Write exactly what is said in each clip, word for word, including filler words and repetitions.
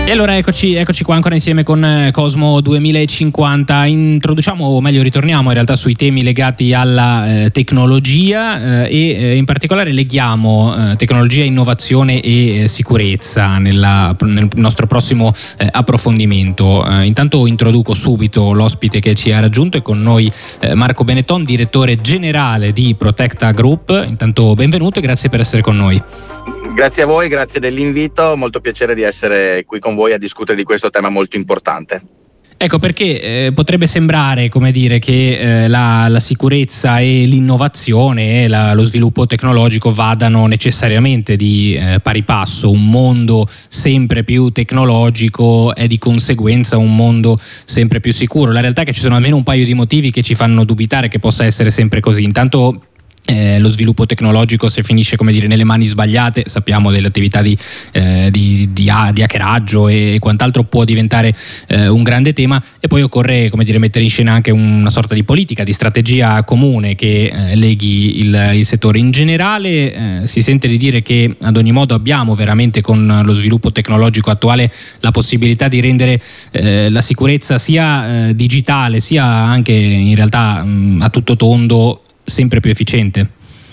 E allora eccoci, eccoci qua ancora insieme con Cosmo duemilacinquanta. Introduciamo, o meglio ritorniamo in realtà sui temi legati alla eh, tecnologia eh, e eh, in particolare leghiamo eh, tecnologia, innovazione e eh, sicurezza nella, nel nostro prossimo eh, approfondimento. Eh, intanto introduco subito l'ospite che ci ha raggiunto, è con noi eh, Marco Benetton, direttore generale di Protecta Group. Intanto benvenuto e grazie per essere con noi. Grazie a voi, grazie dell'invito, molto piacere di essere qui con voi a discutere di questo tema molto importante. Ecco perché eh, potrebbe sembrare, come dire, che eh, la, la sicurezza e l'innovazione e la, lo sviluppo tecnologico vadano necessariamente di eh, pari passo. Un mondo sempre più tecnologico è di conseguenza un mondo sempre più sicuro. La realtà è che ci sono almeno un paio di motivi che ci fanno dubitare che possa essere sempre così. Intanto Eh, lo sviluppo tecnologico, se finisce, come dire, nelle mani sbagliate, sappiamo delle attività di, eh, di, di, di hackeraggio e quant'altro, può diventare eh, un grande tema. E poi occorre, come dire, mettere in scena anche una sorta di politica, di strategia comune che eh, leghi il, il settore. In generale eh, si sente di dire che ad ogni modo abbiamo veramente, con lo sviluppo tecnologico attuale, la possibilità di rendere eh, la sicurezza sia eh, digitale sia anche in realtà mh, a tutto tondo sempre più efficiente.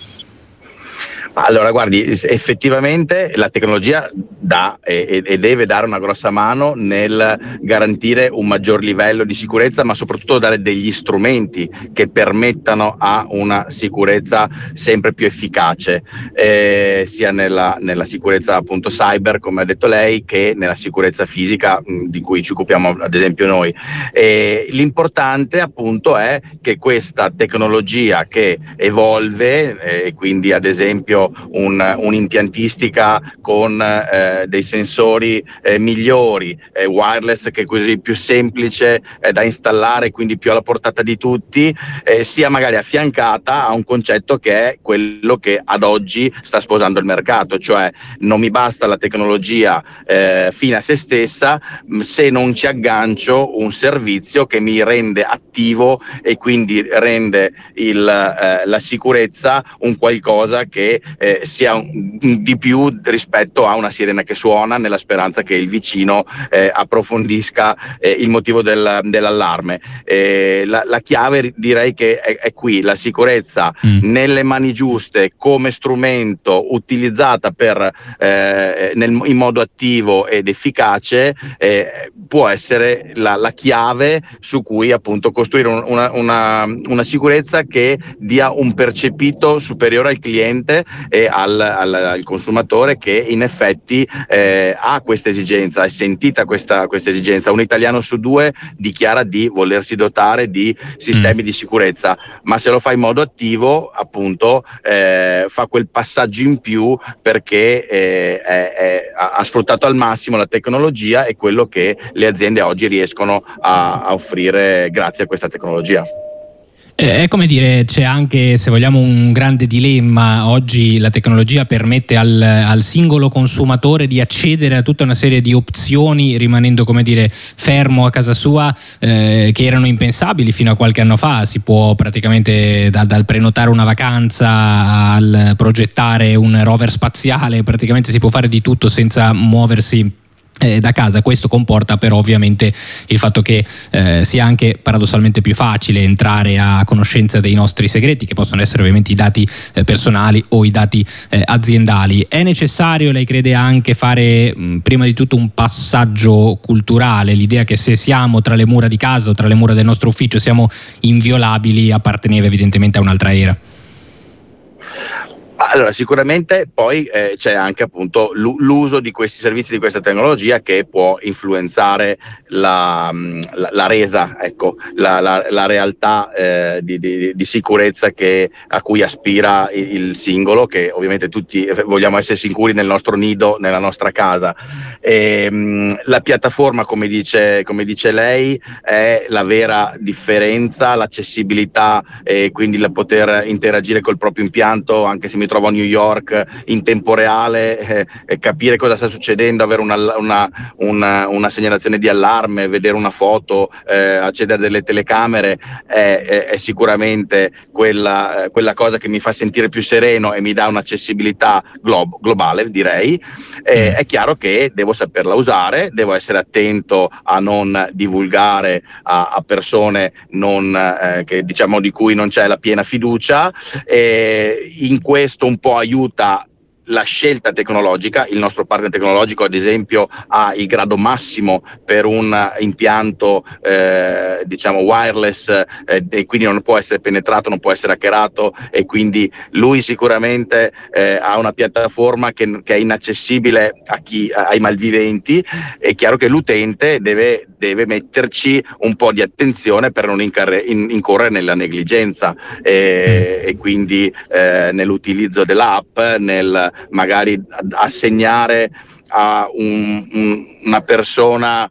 Allora, guardi, effettivamente la tecnologia dà e, e deve dare una grossa mano nel garantire un maggior livello di sicurezza, ma soprattutto dare degli strumenti che permettano a una sicurezza sempre più efficace, eh, sia nella, nella sicurezza appunto cyber, come ha detto lei, che nella sicurezza fisica mh, di cui ci occupiamo ad esempio noi. E l'importante appunto è che questa tecnologia che evolve, e eh, quindi ad esempio Un, un'impiantistica con eh, dei sensori eh, migliori, eh, wireless, che è così più semplice eh, da installare, quindi più alla portata di tutti, eh, sia magari affiancata a un concetto che è quello che ad oggi sta sposando il mercato, cioè non mi basta la tecnologia eh, fine a se stessa se non ci aggancio un servizio che mi rende attivo e quindi rende il, eh, la sicurezza un qualcosa che Eh, sia un, di più rispetto a una sirena che suona nella speranza che il vicino eh, approfondisca eh, il motivo del, dell'allarme. Eh, la, la chiave direi che è, è qui, la sicurezza mm. nelle mani giuste, come strumento utilizzata per, eh, nel, in modo attivo ed efficace, eh, può essere la, la chiave su cui appunto costruire un, una, una, una sicurezza che dia un percepito superiore al cliente e al, al, al consumatore, che in effetti eh, ha questa esigenza, è sentita questa, questa esigenza. Un italiano su due dichiara di volersi dotare di sistemi mm. di sicurezza, ma se lo fa in modo attivo appunto eh, fa quel passaggio in più perché eh, è, è, ha sfruttato al massimo la tecnologia e quello che le aziende oggi riescono a, a offrire grazie a questa tecnologia. È come dire, c'è anche, se vogliamo, un grande dilemma. Oggi la tecnologia permette al, al singolo consumatore di accedere a tutta una serie di opzioni, rimanendo, come dire, fermo a casa sua, eh, che erano impensabili fino a qualche anno fa. Si può praticamente, da, dal prenotare una vacanza al progettare un rover spaziale, praticamente si può fare di tutto senza muoversi Eh, da casa. Questo comporta però ovviamente il fatto che eh, sia anche paradossalmente più facile entrare a conoscenza dei nostri segreti, che possono essere ovviamente i dati eh, personali o i dati eh, aziendali. È necessario, lei crede, anche fare mh, prima di tutto un passaggio culturale, l'idea che se siamo tra le mura di casa o tra le mura del nostro ufficio siamo inviolabili, apparteneva evidentemente a un'altra era? Allora, sicuramente poi eh, c'è anche appunto l'uso di questi servizi, di questa tecnologia, che può influenzare la, la, la resa, ecco, la, la, la realtà eh, di, di, di sicurezza che, a cui aspira il, il singolo, che ovviamente tutti vogliamo essere sicuri nel nostro nido, nella nostra casa. E, mh, la piattaforma, come dice, come dice lei, è la vera differenza, l'accessibilità e quindi il poter interagire col proprio impianto, anche se mi trovo trovo a New York in tempo reale, eh, eh, capire cosa sta succedendo, avere una, una, una, una segnalazione di allarme, vedere una foto, eh, accedere a delle telecamere è, è, è sicuramente quella, eh, quella cosa che mi fa sentire più sereno e mi dà un'accessibilità glo- globale, direi. Eh, è chiaro che devo saperla usare, devo essere attento a non divulgare a, a persone non, eh, che, diciamo, di cui non c'è la piena fiducia. Eh, in questo un po' aiuta la scelta tecnologica. Il nostro partner tecnologico, ad esempio, ha il grado massimo per un impianto eh, diciamo wireless, eh, e quindi non può essere penetrato, non può essere hackerato, e quindi lui sicuramente eh, ha una piattaforma che, che è inaccessibile a chi, ai malviventi. È chiaro che l'utente deve, deve metterci un po' di attenzione per non incarre, in, incorrere nella negligenza, eh, e quindi eh, nell'utilizzo dell'app, nel magari assegnare a un, un, una persona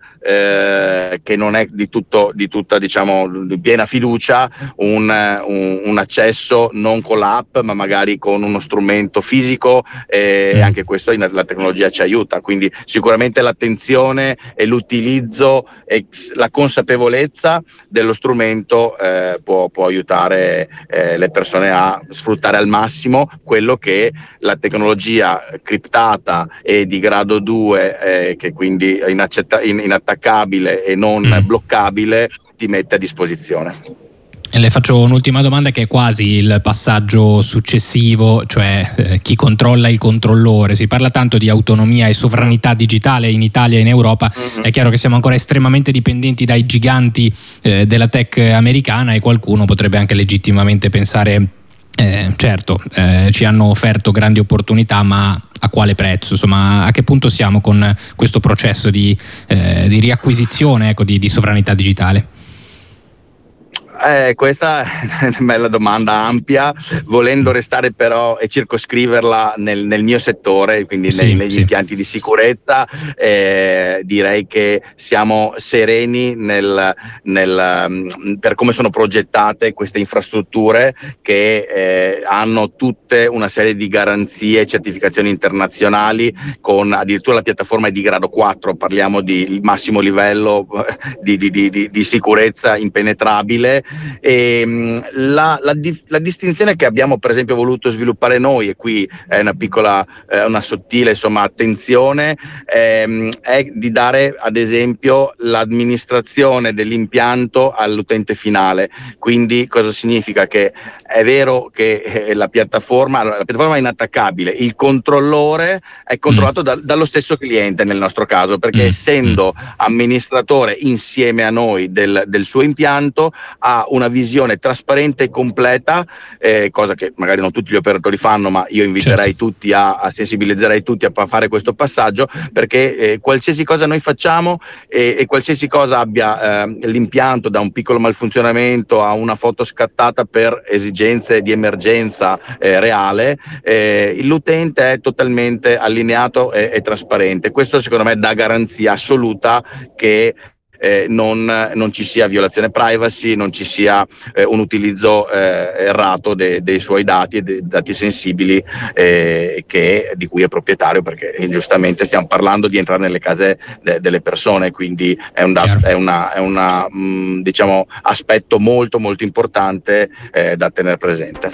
eh, che non è di tutto di tutta diciamo di piena fiducia un, un, un accesso non con l'app ma magari con uno strumento fisico, e mm. anche questo la tecnologia ci aiuta. Quindi sicuramente l'attenzione e l'utilizzo e la consapevolezza dello strumento eh, può, può aiutare eh, le persone a sfruttare al massimo quello che la tecnologia criptata e di grado due, eh, che quindi è inaccetta- in- inattaccabile e non mm. bloccabile, ti mette a disposizione. E le faccio un'ultima domanda, che è quasi il passaggio successivo, cioè eh, chi controlla il controllore. Si parla tanto di autonomia e sovranità digitale in Italia e in Europa. Mm-hmm. È chiaro che siamo ancora estremamente dipendenti dai giganti eh, della tech americana, e qualcuno potrebbe anche legittimamente pensare Eh, certo, eh, ci hanno offerto grandi opportunità, ma a quale prezzo? Insomma, a che punto siamo con questo processo di, eh, di riacquisizione, ecco, di, di sovranità digitale? Eh, questa è una bella domanda ampia, volendo restare però e circoscriverla nel, nel mio settore, quindi sì, nei, negli sì. impianti di sicurezza. Eh, direi che siamo sereni nel, nel, per come sono progettate queste infrastrutture, che eh, hanno tutte una serie di garanzie e certificazioni internazionali, con addirittura la piattaforma è di grado quattro, parliamo di massimo livello di, di, di, di, di sicurezza impenetrabile. E, la, la, la distinzione che abbiamo per esempio voluto sviluppare noi, e qui è una piccola, eh, una sottile insomma attenzione, ehm, è di dare ad esempio l'amministrazione dell'impianto all'utente finale. Quindi cosa significa? Che è vero che eh, la piattaforma la piattaforma è inattaccabile, il controllore è controllato mm. da, dallo stesso cliente nel nostro caso, perché mm. essendo amministratore insieme a noi del, del suo impianto, ha una visione trasparente e completa, eh, cosa che magari non tutti gli operatori fanno, ma io inviterei certo. tutti a, a sensibilizzerei tutti a fare questo passaggio, perché eh, qualsiasi cosa noi facciamo e, e qualsiasi cosa abbia eh, l'impianto, da un piccolo malfunzionamento a una foto scattata per esigenze di emergenza eh, reale, eh, l'utente è totalmente allineato e, e trasparente. Questo secondo me dà garanzia assoluta che Eh, non, non ci sia violazione privacy, non ci sia eh, un utilizzo eh, errato de, dei suoi dati e dei dati sensibili eh, che, di cui è proprietario, perché eh, giustamente stiamo parlando di entrare nelle case de, delle persone, quindi è un dat- è una, è una mh, diciamo aspetto molto molto importante eh, da tenere presente.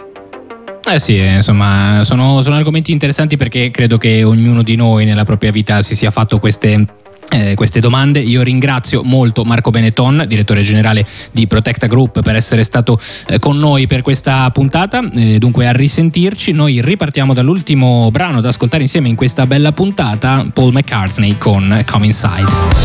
Eh sì, insomma, sono, sono argomenti interessanti, perché credo che ognuno di noi nella propria vita si sia fatto queste Eh, queste domande. Io ringrazio molto Marco Benetton, direttore generale di Protecta Group, per essere stato eh, con noi per questa puntata. Eh, dunque, a risentirci. Noi ripartiamo dall'ultimo brano da ascoltare insieme in questa bella puntata, Paul McCartney con Come Inside.